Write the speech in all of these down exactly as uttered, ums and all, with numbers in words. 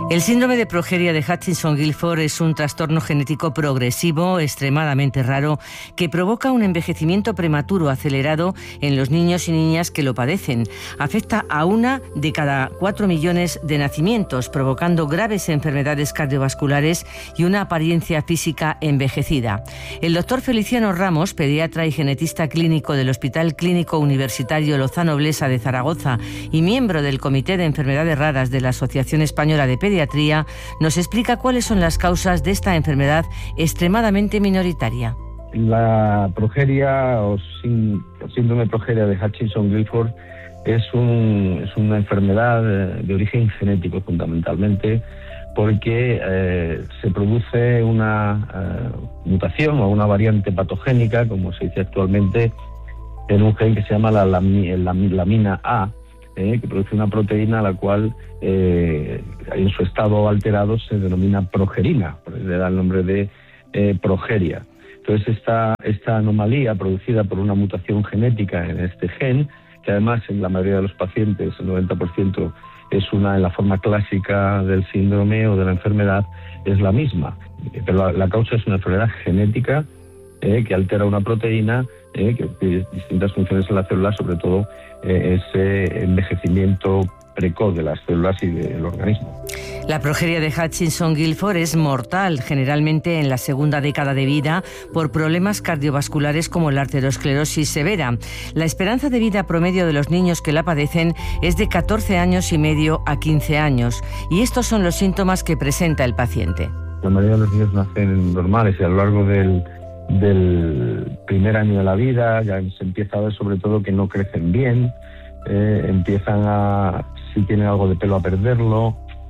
El síndrome de progeria de Hutchinson-Gilford es un trastorno genético progresivo extremadamente raro que provoca un envejecimiento prematuro acelerado en los niños y niñas que lo padecen. Afecta a una de cada cuatro millones de nacimientos, provocando graves enfermedades cardiovasculares y una apariencia física envejecida. El doctor Feliciano Ramos, pediatra y genetista clínico del Hospital Clínico Universitario Lozano Blesa de Zaragoza y miembro del Comité de Enfermedades Raras de la Asociación Española de Pediatría, nos explica cuáles son las causas de esta enfermedad extremadamente minoritaria. La progeria o síndrome de progeria de Hutchinson-Gilford es, un, es una enfermedad de origen genético fundamentalmente, porque eh, se produce una eh, mutación o una variante patogénica, como se dice actualmente, en un gen que se llama la, la, la lamina A, Eh, que produce una proteína a la cual eh, en su estado alterado se denomina progerina, le da el nombre de eh, progeria. Entonces esta, esta anomalía producida por una mutación genética en este gen, que además en la mayoría de los pacientes, el noventa por ciento, es una en la forma clásica del síndrome o de la enfermedad, es la misma. Pero la, la causa es una enfermedad genética eh, que altera una proteína Eh, que tiene distintas funciones en la célula, sobre todo eh, ese envejecimiento precoz de las células y del organismo. La progeria de Hutchinson-Gilford es mortal, generalmente en la segunda década de vida, por problemas cardiovasculares como la arteriosclerosis severa. La esperanza de vida promedio de los niños que la padecen es de catorce años y medio a quince años, y estos son los síntomas que presenta el paciente. La mayoría de los niños nacen normales y a lo largo del del primer año de la vida ya se empieza a ver sobre todo que no crecen bien, eh, empiezan a, si tienen algo de pelo, a perderlo,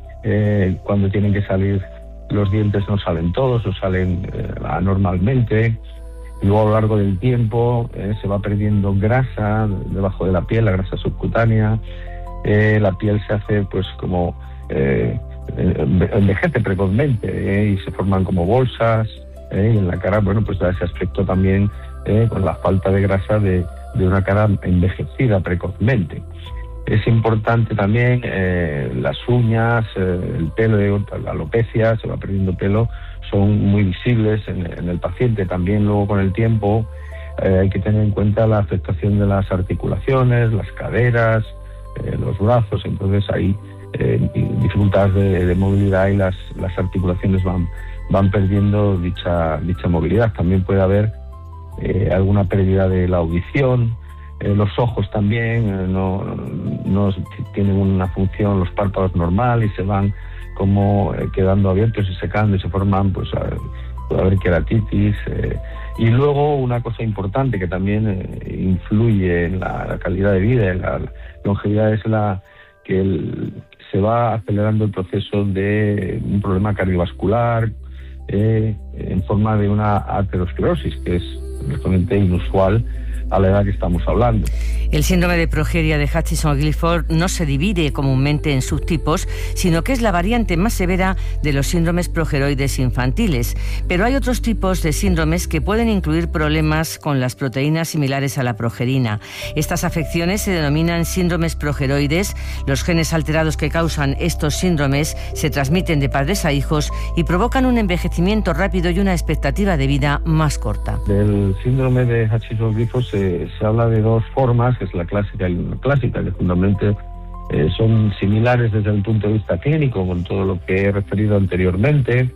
eh, cuando tienen que salir los dientes no salen todos o salen eh, anormalmente, y luego a lo largo del tiempo eh, se va perdiendo grasa debajo de la piel, la grasa subcutánea, eh, la piel se hace pues como eh, envejece precozmente eh, y se forman como bolsas. Eh, y en la cara, bueno, pues da ese aspecto también eh, con la falta de grasa de, de una cara envejecida precozmente. Es importante también eh, las uñas, eh, el pelo, la alopecia, se va perdiendo pelo, son muy visibles en, en el paciente. También luego con el tiempo eh, hay que tener en cuenta la afectación de las articulaciones, las caderas, eh, los brazos, entonces hay eh, dificultades de, de movilidad y las, las articulaciones van van perdiendo dicha dicha movilidad. También puede haber eh, alguna pérdida de la audición, eh, los ojos también eh, no, no tienen una función, los párpados normal, y se van como eh, quedando abiertos y secando y se forman, pues a, puede haber queratitis. Eh, y luego una cosa importante que también eh, influye en la, la calidad de vida, en la longevidad, es la que el, se va acelerando el proceso de un problema cardiovascular, Eh, en forma de una aterosclerosis, que es realmente inusual a la edad que estamos hablando. El síndrome de progeria de Hutchinson-Gilford no se divide comúnmente en subtipos, sino que es la variante más severa de los síndromes progeroides infantiles. Pero hay otros tipos de síndromes que pueden incluir problemas con las proteínas similares a la progerina. Estas afecciones se denominan síndromes progeroides. Los genes alterados que causan estos síndromes se transmiten de padres a hijos y provocan un envejecimiento rápido y una expectativa de vida más corta. Del síndrome de Hutchinson-Gilford se, se habla de dos formas, que es la clásica y la clásica, que fundamentalmente eh, son similares desde el punto de vista clínico con todo lo que he referido anteriormente,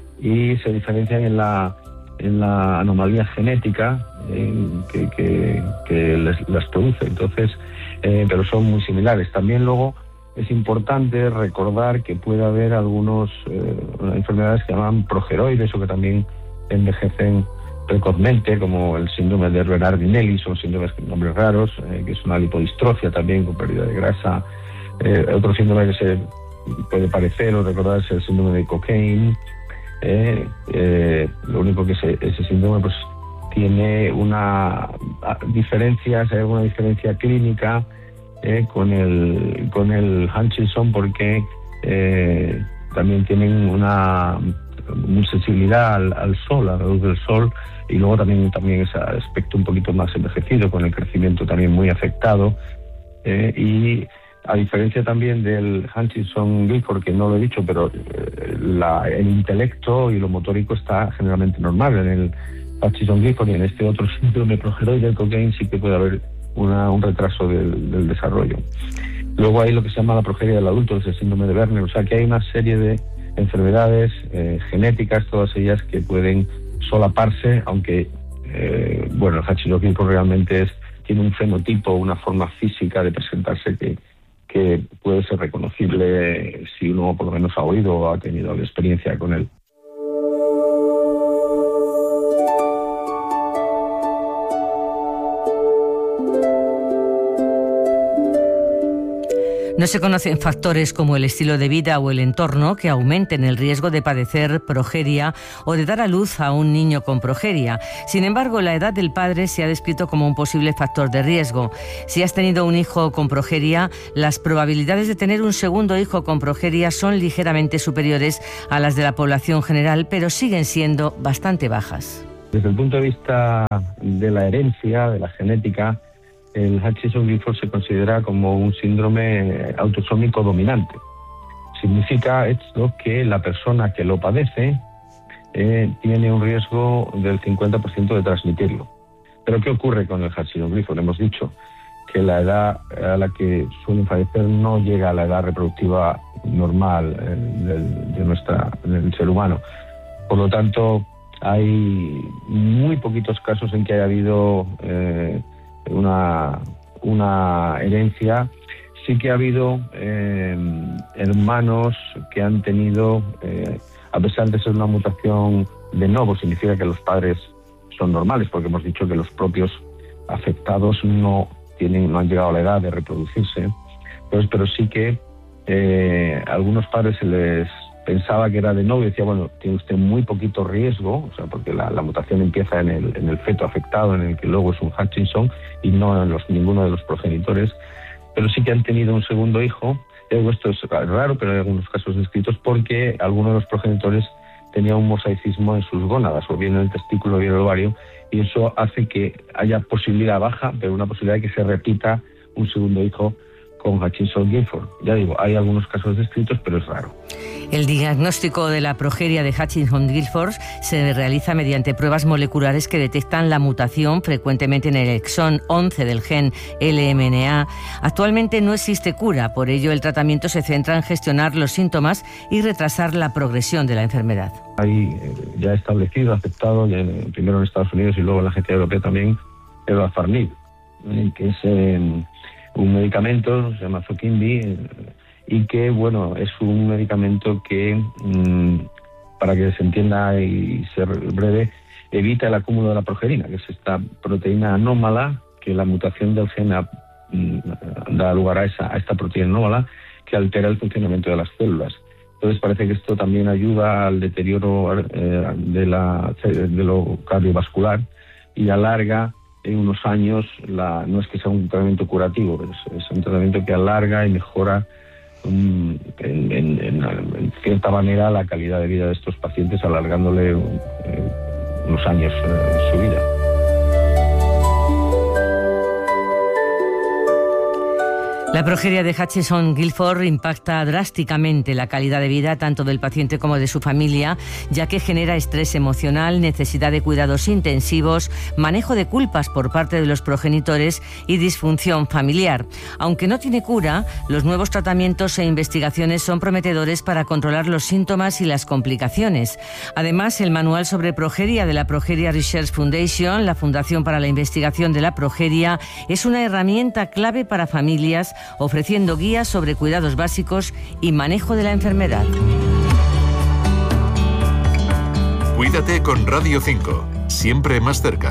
y se diferencian en la, en la anomalía genética eh, que, que, que les, las produce. Entonces, eh, pero son muy similares. También luego es importante recordar que puede haber algunas eh, enfermedades que llaman progeroides o que también envejecen precozmente, como el síndrome de Renard-Vinelli, son síndromes con nombres raros, eh, que es una lipodistrofia también con pérdida de grasa. Eh, otro síndrome que se puede parecer o recordar es el síndrome de Cockayne. Eh, eh, lo único que ese, ese síndrome pues tiene una diferencia, hay alguna diferencia clínica eh, con el con el Hutchinson, porque eh, también tienen una muy sensibilidad al, al sol, a la luz del sol, y luego también, también ese aspecto un poquito más envejecido, con el crecimiento también muy afectado, eh, y A diferencia también del Hutchinson-Gilford, que no lo he dicho, pero eh, la, el intelecto y lo motórico está generalmente normal. En el Hutchinson-Gilford y en este otro síndrome progeroide, el Cockayne, sí que puede haber una, un retraso del, del desarrollo. Luego hay lo que se llama la progeria del adulto, es el síndrome de Werner. O sea que hay una serie de enfermedades eh, genéticas, todas ellas que pueden solaparse, aunque, eh, bueno, el Hutchinson-Gilford realmente es, tiene un fenotipo, una forma física de presentarse que que puede ser reconocible si uno por lo menos ha oído o ha tenido experiencia con él. No se conocen factores como el estilo de vida o el entorno que aumenten el riesgo de padecer progeria o de dar a luz a un niño con progeria. Sin embargo, la edad del padre se ha descrito como un posible factor de riesgo. Si has tenido un hijo con progeria, las probabilidades de tener un segundo hijo con progeria son ligeramente superiores a las de la población general, pero siguen siendo bastante bajas. Desde el punto de vista de la herencia, de la genética, el Hutchinson-Gilford se considera como un síndrome autosómico dominante. Significa esto que la persona que lo padece eh, tiene un riesgo del cincuenta por ciento de transmitirlo. Pero ¿qué ocurre con el Hutchinson-Gilford? Hemos dicho que la edad a la que suelen fallecer no llega a la edad reproductiva normal eh, del, de nuestra, del ser humano. Por lo tanto, hay muy poquitos casos en que haya habido eh, una, una herencia. Sí que ha habido eh, hermanos que han tenido, eh, a pesar de ser una mutación de novo, significa que los padres son normales, porque hemos dicho que los propios afectados no tienen, no han llegado a la edad de reproducirse. Entonces, pero sí que eh, a algunos padres se les pensaba que era de novo y decía, bueno, tiene usted muy poquito riesgo, o sea, porque la, la mutación empieza en el, en el feto afectado, en el que luego es un Hutchinson, y no en los, ninguno de los progenitores, pero sí que han tenido un segundo hijo. Esto es raro, pero hay algunos casos descritos porque alguno de los progenitores tenía un mosaicismo en sus gónadas, o bien en el testículo o bien en el ovario, y eso hace que haya posibilidad baja, pero una posibilidad de que se repita un segundo hijo con Hutchinson-Gilford. Ya digo, hay algunos casos descritos, pero es raro. El diagnóstico de la progeria de Hutchinson-Gilford se realiza mediante pruebas moleculares que detectan la mutación, frecuentemente en el exón once del gen L M N A. Actualmente no existe cura, por ello el tratamiento se centra en gestionar los síntomas y retrasar la progresión de la enfermedad. Hay eh, ya establecido, aceptado, ya, primero en Estados Unidos y luego en la Agencia Europea también, el Varfarnib, eh, que es eh, un medicamento, se llama Zokinvi, eh, y que, bueno, es un medicamento que, mmm, para que se entienda y ser breve, evita el acúmulo de la progerina, que es esta proteína anómala, que la mutación del gen mmm, da lugar a, esa, a esta proteína anómala, que altera el funcionamiento de las células. Entonces parece que esto también ayuda al deterioro eh, de, la, de lo cardiovascular y alarga en unos años, la, no es que sea un tratamiento curativo, es, es un tratamiento que alarga y mejora um, en, en, en, en cierta manera la calidad de vida de estos pacientes, alargándole eh, unos años eh, en su vida. La progeria de Hutchinson-Gilford impacta drásticamente la calidad de vida tanto del paciente como de su familia, ya que genera estrés emocional, necesidad de cuidados intensivos, manejo de culpas por parte de los progenitores y disfunción familiar. Aunque no tiene cura, los nuevos tratamientos e investigaciones son prometedores para controlar los síntomas y las complicaciones. Además, el manual sobre progeria de la Progeria Research Foundation, la Fundación para la Investigación de la Progeria, es una herramienta clave para familias, ofreciendo guías sobre cuidados básicos y manejo de la enfermedad. Cuídate con Radio cinco, siempre más cerca.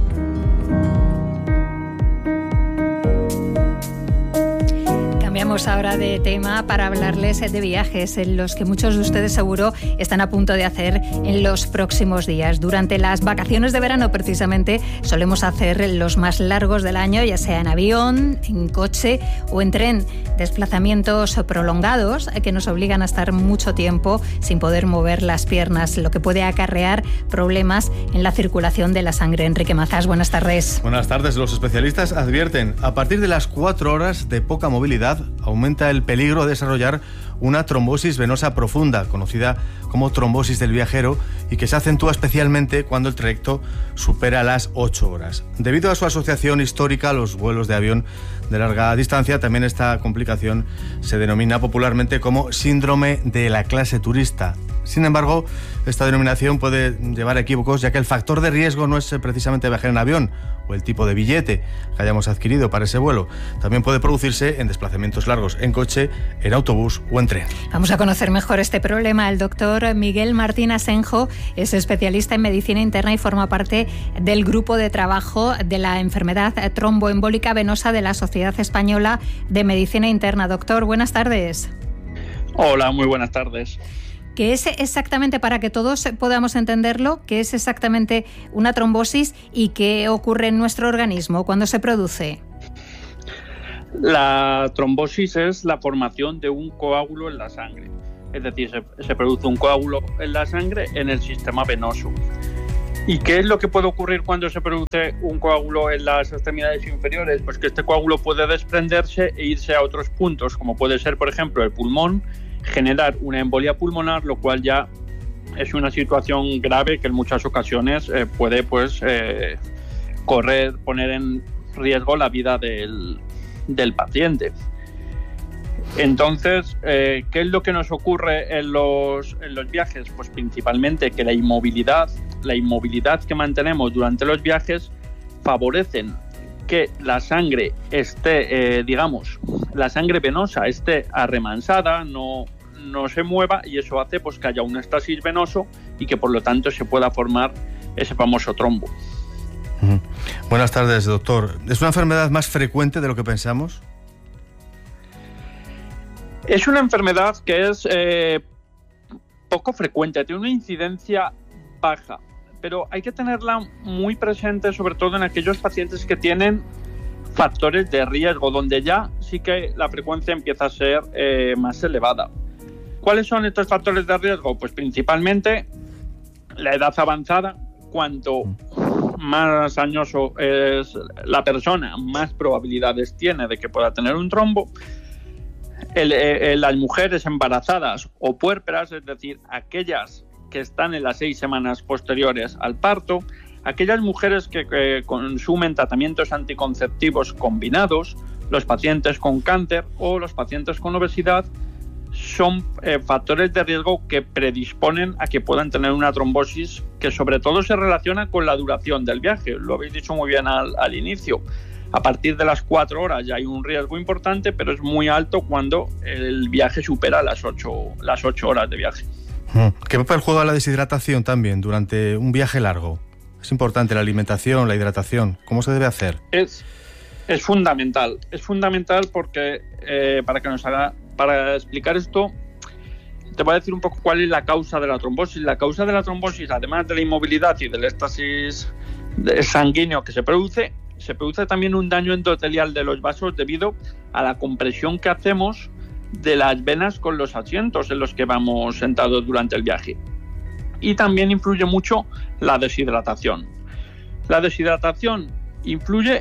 Cambiamos ahora de tema para hablarles de viajes en los que muchos de ustedes seguro están a punto de hacer en los próximos días. Durante las vacaciones de verano precisamente solemos hacer los más largos del año, ya sea en avión, en coche o en tren. Desplazamientos prolongados que nos obligan a estar mucho tiempo sin poder mover las piernas, lo que puede acarrear problemas en la circulación de la sangre. Enrique Mazás, buenas tardes. Buenas tardes. Los especialistas advierten, a partir de las cuatro horas de poca movilidad, aumenta el peligro de desarrollar una trombosis venosa profunda, conocida como trombosis del viajero, y que se acentúa especialmente cuando el trayecto supera las ocho horas. Debido a su asociación histórica a los vuelos de avión de larga distancia, también esta complicación se denomina popularmente como síndrome de la clase turista. Sin embargo, esta denominación puede llevar a equívocos, ya que el factor de riesgo no es precisamente viajar en avión o el tipo de billete que hayamos adquirido para ese vuelo. También puede producirse en desplazamientos largos, en coche, en autobús o en tren. Vamos a conocer mejor este problema. El doctor Miguel Martín Asenjo es especialista en medicina interna y forma parte del grupo de trabajo de la enfermedad tromboembólica venosa de la Sociedad Española de Medicina Interna. Doctor, buenas tardes. Hola, muy buenas tardes. ¿Qué es exactamente, para que todos podamos entenderlo, qué es exactamente una trombosis y qué ocurre en nuestro organismo cuando se produce? La trombosis es la formación de un coágulo en la sangre. Es decir, se, se produce un coágulo en la sangre en el sistema venoso. ¿Y qué es lo que puede ocurrir cuando se produce un coágulo en las extremidades inferiores? Pues que este coágulo puede desprenderse e irse a otros puntos, como puede ser, por ejemplo, el pulmón, generar una embolia pulmonar, lo cual ya es una situación grave que en muchas ocasiones eh, puede pues eh, correr, poner en riesgo la vida del, del paciente. Entonces, eh, ¿qué es lo que nos ocurre en los, en los viajes? Pues principalmente que la inmovilidad, la inmovilidad que mantenemos durante los viajes favorecen que la sangre esté, eh, digamos, la sangre venosa esté arremansada, no, no se mueva, y eso hace pues que haya un éxtasis venoso y que por lo tanto se pueda formar ese famoso trombo. Uh-huh. Buenas tardes, doctor. ¿Es una enfermedad más frecuente de lo que pensamos? Es una enfermedad que es eh, poco frecuente, tiene una incidencia baja, pero hay que tenerla muy presente, sobre todo en aquellos pacientes que tienen factores de riesgo, donde ya sí que la frecuencia empieza a ser eh, más elevada. ¿Cuáles son estos factores de riesgo? Pues principalmente la edad avanzada. Cuanto más añoso es la persona, más probabilidades tiene de que pueda tener un trombo. El, el, las mujeres embarazadas o puérperas, es decir, aquellas que están en las seis semanas posteriores al parto, aquellas mujeres que, que consumen tratamientos anticonceptivos combinados, los pacientes con cáncer o los pacientes con obesidad, son eh, factores de riesgo que predisponen a que puedan tener una trombosis, que sobre todo se relaciona con la duración del viaje. Lo habéis dicho muy bien al, al inicio. A partir de las cuatro horas ya hay un riesgo importante, pero es muy alto cuando el viaje supera las ocho, las ocho horas de viaje. ¿Qué papel juega la deshidratación también durante un viaje largo? Es importante la alimentación, la hidratación. ¿Cómo se debe hacer? Es, es fundamental. Es fundamental porque eh, para que nos haga, para explicar esto, te voy a decir un poco cuál es la causa de la trombosis. La causa de la trombosis, además de la inmovilidad y del éxtasis sanguíneo que se produce, se produce también un daño endotelial de los vasos debido a la compresión que hacemos de las venas con los asientos en los que vamos sentados durante el viaje. Y también influye mucho la deshidratación. La deshidratación influye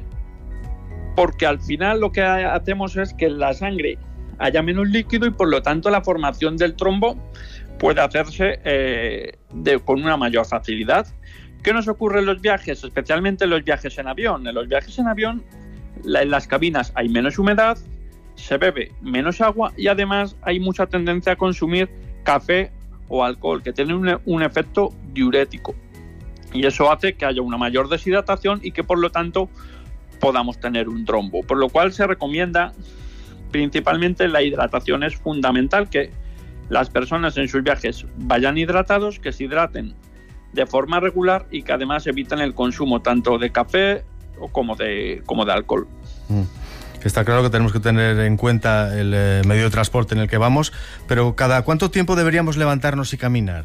porque al final lo que hacemos es que en la sangre haya menos líquido y por lo tanto la formación del trombo puede hacerse eh, de, con una mayor facilidad. ¿Qué nos ocurre en los viajes? Especialmente en los viajes en avión. En los viajes en avión, la, en las cabinas hay menos humedad, se bebe menos agua y además hay mucha tendencia a consumir café o alcohol, que tienen un, un efecto diurético. Y eso hace que haya una mayor deshidratación y que por lo tanto podamos tener un trombo. Por lo cual se recomienda principalmente la hidratación. Es fundamental que las personas en sus viajes vayan hidratados, que se hidraten de forma regular y que además eviten el consumo tanto de café como de, como de alcohol. Mm. Está claro que tenemos que tener en cuenta el eh, medio de transporte en el que vamos, pero ¿cada cuánto tiempo deberíamos levantarnos y caminar?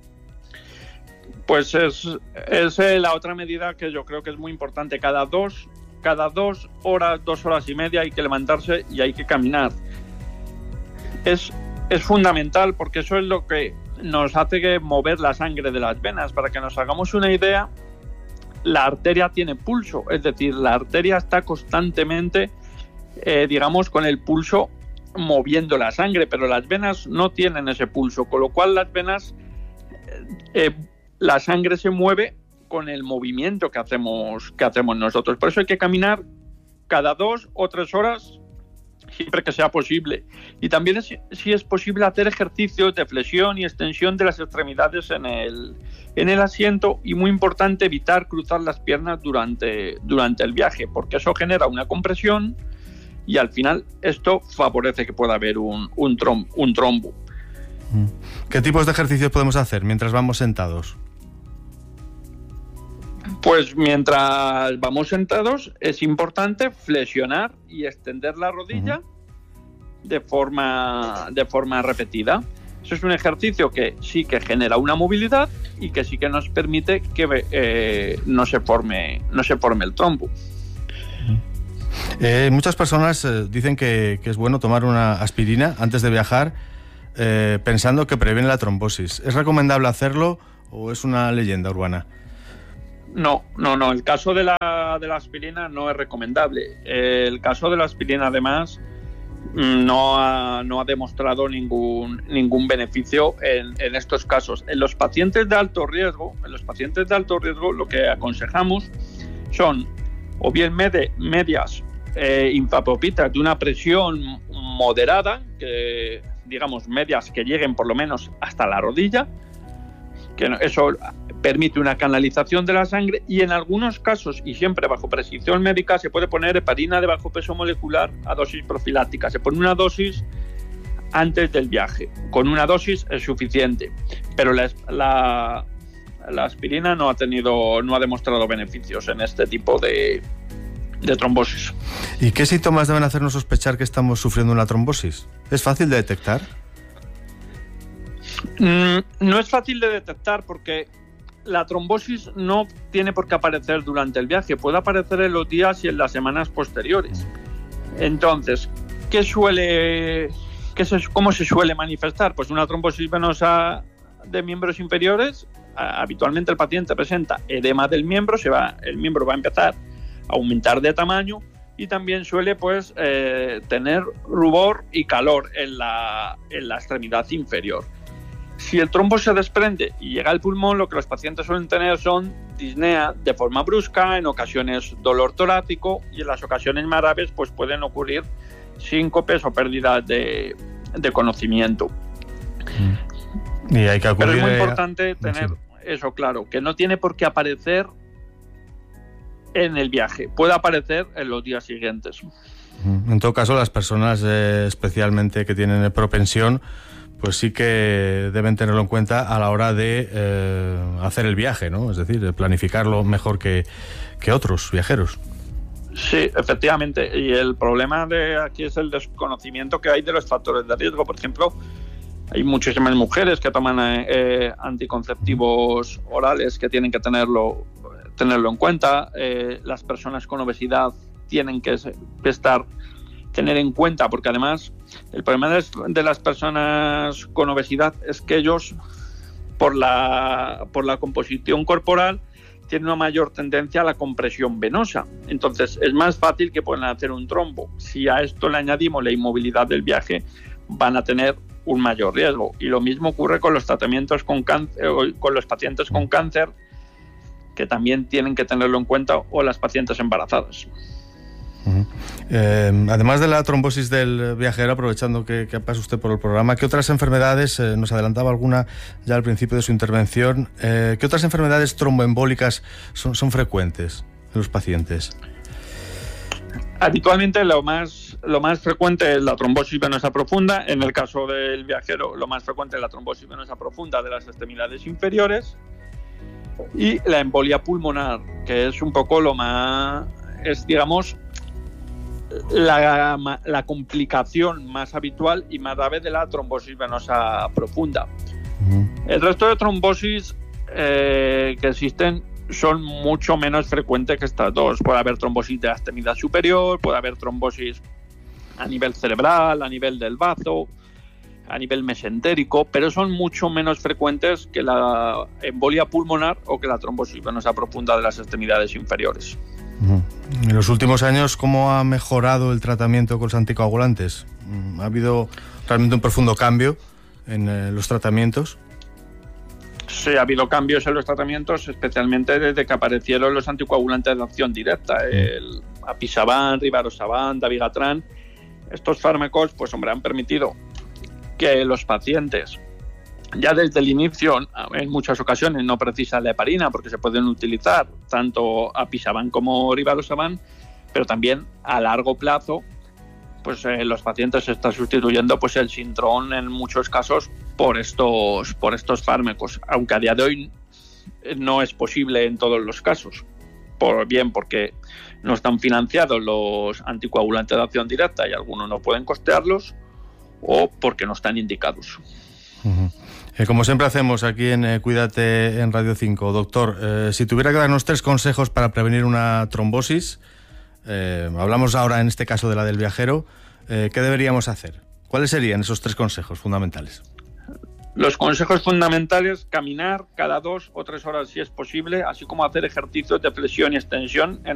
Pues es, es eh, la otra medida que yo creo que es muy importante. Cada dos, cada dos horas, dos horas y media hay que levantarse y hay que caminar. Es, es fundamental porque eso es lo que nos hace que mover la sangre de las venas. Para que nos hagamos una idea, la arteria tiene pulso, es decir, la arteria está constantemente, eh, digamos, con el pulso moviendo la sangre, pero las venas no tienen ese pulso, con lo cual las venas, eh, la sangre se mueve con el movimiento que hacemos, que hacemos nosotros. Por eso hay que caminar cada dos o tres horas, siempre que sea posible. Y también es, si es posible, hacer ejercicios de flexión y extensión de las extremidades en el, en el asiento, y muy importante, evitar cruzar las piernas durante, durante el viaje, porque eso genera una compresión y al final esto favorece que pueda haber un, un, trom, un trombo. ¿Qué tipos de ejercicios podemos hacer mientras vamos sentados? Pues mientras vamos sentados es importante flexionar y extender la rodilla uh-huh. de forma, de forma repetida. Eso es un ejercicio que sí que genera una movilidad y que sí que nos permite que eh, no se forme, no se forme el trombo. Eh, muchas personas eh, dicen que, que es bueno tomar una aspirina antes de viajar, eh, pensando que previene la trombosis. ¿Es recomendable hacerlo o es una leyenda urbana? No, no, no. El caso de la, de la aspirina no es recomendable. El caso de la aspirina, además, no ha, no ha demostrado ningún, ningún beneficio en, en estos casos. En los pacientes de alto riesgo, en los pacientes de alto riesgo, lo que aconsejamos son o bien med- medias eh, infapropitas de una presión moderada, que digamos medias que lleguen por lo menos hasta la rodilla, que eso permite una canalización de la sangre, y en algunos casos, y siempre bajo prescripción médica, se puede poner heparina de bajo peso molecular a dosis profiláctica. Se pone una dosis antes del viaje. Con una dosis es suficiente, pero la, la, la aspirina no ha tenido, no ha demostrado beneficios en este tipo de, de trombosis. ¿Y qué síntomas deben hacernos sospechar que estamos sufriendo una trombosis? ¿Es fácil de detectar? Mm, no es fácil de detectar porque la trombosis no tiene por qué aparecer durante el viaje, puede aparecer en los días y en las semanas posteriores. Entonces, ¿qué suele, qué se, ¿cómo se suele manifestar? Pues una trombosis venosa de miembros inferiores, habitualmente el paciente presenta edema del miembro, se va, el miembro va a empezar a aumentar de tamaño, y también suele pues eh, tener rubor y calor en la, en la extremidad inferior. Si el trombo se desprende y llega al pulmón, lo que los pacientes suelen tener son disnea de forma brusca, en ocasiones dolor torácico, y en las ocasiones más graves pues pueden ocurrir síncopes o pérdidas de, de conocimiento. Y hay que acudir. Pero es muy importante tener sí. eso claro, que no tiene por qué aparecer en el viaje, puede aparecer en los días siguientes. En todo caso, las personas eh, especialmente que tienen propensión, pues sí que deben tenerlo en cuenta a la hora de eh, hacer el viaje, ¿no? Es decir, planificarlo mejor que, que otros viajeros. Sí, efectivamente. Y el problema de aquí es el desconocimiento que hay de los factores de riesgo. Por ejemplo, hay muchísimas mujeres que toman eh, anticonceptivos orales que tienen que tenerlo, tenerlo en cuenta. Eh, las personas con obesidad tienen que, que estar... tener en cuenta, porque además el problema de, de las personas con obesidad es que ellos, por la, por la composición corporal, tienen una mayor tendencia a la compresión venosa. Entonces es más fácil que puedan hacer un trombo. Si a esto le añadimos la inmovilidad del viaje, van a tener un mayor riesgo. Y lo mismo ocurre con los tratamientos con cáncer, con los pacientes con cáncer, que también tienen que tenerlo en cuenta, o las pacientes embarazadas. Uh-huh. Eh, además de la trombosis del viajero, aprovechando que, que pasa usted por el programa, ¿qué otras enfermedades, eh, nos adelantaba alguna ya al principio de su intervención, eh, qué otras enfermedades tromboembólicas son, son frecuentes en los pacientes? Habitualmente lo más, lo más frecuente es la trombosis venosa profunda. En el caso del viajero, lo más frecuente es la trombosis venosa profunda de las extremidades inferiores, y la embolia pulmonar, que es un poco lo más, es digamos La, la complicación más habitual y más grave de la trombosis venosa profunda. Uh-huh. El resto de trombosis eh, que existen son mucho menos frecuentes que estas dos. Puede haber trombosis de la extremidad superior, puede haber trombosis a nivel cerebral, a nivel del bazo, a nivel mesentérico, pero son mucho menos frecuentes que la embolia pulmonar o que la trombosis venosa profunda de las extremidades inferiores. En los últimos años, ¿cómo ha mejorado el tratamiento con los anticoagulantes? ¿Ha habido realmente un profundo cambio en eh, los tratamientos? Sí, ha habido cambios en los tratamientos, especialmente desde que aparecieron los anticoagulantes de acción directa, el Apisaban, Rivaroxaban, Dabigatran. Estos fármacos, pues hombre, han permitido que los pacientes, ya desde el inicio, en muchas ocasiones no precisan la heparina porque se pueden utilizar tanto Apisaban como Rivaroxaban, pero también a largo plazo, pues eh, los pacientes se están sustituyendo pues el Sintrón en muchos casos por estos por estos fármacos, aunque a día de hoy no es posible en todos los casos, por bien porque no están financiados los anticoagulantes de acción directa y algunos no pueden costearlos, o porque no están indicados. Uh-huh. Eh, como siempre hacemos aquí en eh, Cuídate en Radio cinco, doctor, eh, si tuviera que darnos tres consejos para prevenir una trombosis, eh, hablamos ahora en este caso de la del viajero, eh, ¿qué deberíamos hacer? ¿Cuáles serían esos tres consejos fundamentales? Los consejos fundamentales: caminar cada dos o tres horas si es posible, así como hacer ejercicios de flexión y extensión en